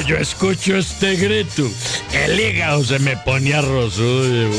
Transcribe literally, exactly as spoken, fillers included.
yo escucho este grito, el hígado se me ponía rosudo.